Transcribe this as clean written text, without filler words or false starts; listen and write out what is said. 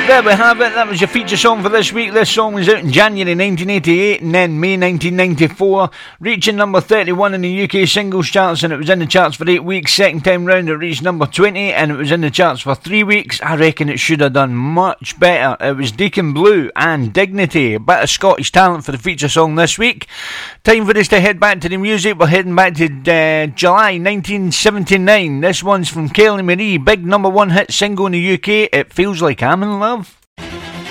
There we have it, that was your feature song for this week. This song was out in January 1988 and then May 1994, reaching number 31 in the UK singles charts, and it was in the charts for 8 weeks. Second time round it reached number 20 and it was in the charts for 3 weeks. I reckon it should have done much better. It was Deacon Blue and Dignity, a bit of Scottish talent for the feature song this week. Time for us to head back to the music. We're heading back to July 1979. This one's from Kelly Marie, big number one hit single in the UK, It Feels Like I'm in Love.